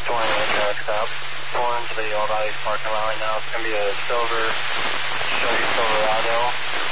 traffic stop. Pulling into the Old Valley parking lot right now. It's going to be a silver Chevy Silverado.